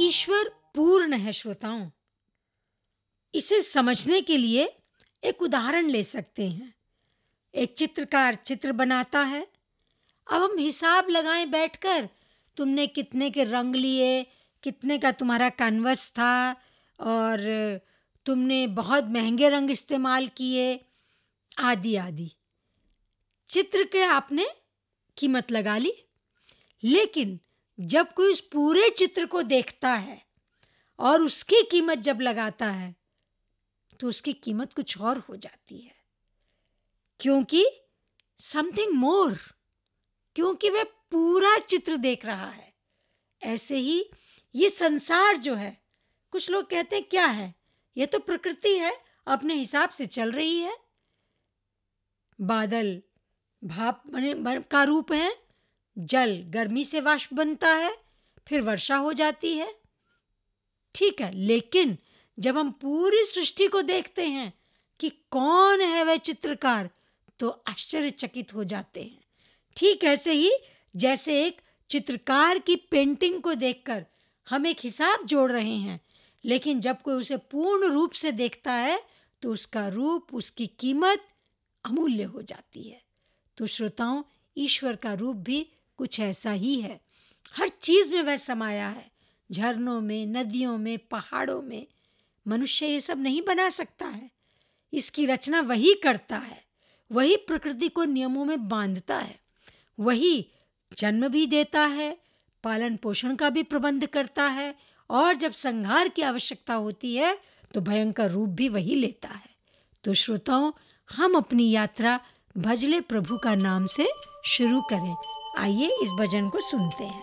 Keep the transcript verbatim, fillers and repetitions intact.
ईश्वर पूर्ण है श्रोताओं। इसे समझने के लिए एक उदाहरण ले सकते हैं। एक चित्रकार चित्र बनाता है। अब हम हिसाब लगाएं बैठकर, तुमने कितने के रंग लिए, कितने का तुम्हारा कैनवस था और तुमने बहुत महंगे रंग इस्तेमाल किए, आदि आदि। चित्र के आपने कीमत लगा ली। लेकिन जब कोई उस पूरे चित्र को देखता है और उसकी कीमत जब लगाता है तो उसकी कीमत कुछ और हो जाती है, क्योंकि समथिंग मोर, क्योंकि वह पूरा चित्र देख रहा है। ऐसे ही ये संसार जो है, कुछ लोग कहते हैं क्या है, ये तो प्रकृति है, अपने हिसाब से चल रही है। बादल भाप बने का रूप है, जल गर्मी से वाष्प बनता है, फिर वर्षा हो जाती है। ठीक है, लेकिन जब हम पूरी सृष्टि को देखते हैं कि कौन है वह चित्रकार, तो आश्चर्यचकित हो जाते हैं। ठीक ऐसे ही जैसे एक चित्रकार की पेंटिंग को देखकर हम एक हिसाब जोड़ रहे हैं, लेकिन जब कोई उसे पूर्ण रूप से देखता है तो उसका रूप, उसकी कीमत अमूल्य हो जाती है। तो श्रोताओं, ईश्वर का रूप भी कुछ ऐसा ही है। हर चीज में वह समाया है, झरनों में, नदियों में, पहाड़ों में। मनुष्य ये सब नहीं बना सकता है, इसकी रचना वही करता है, वही प्रकृति को नियमों में बांधता है, वही जन्म भी देता है, पालन पोषण का भी प्रबंध करता है, और जब संहार की आवश्यकता होती है तो भयंकर रूप भी वही लेता है। तो श्रोताओं, हम अपनी यात्रा भजले प्रभु का नाम से शुरू करें। आइए इस भजन को सुनते हैं।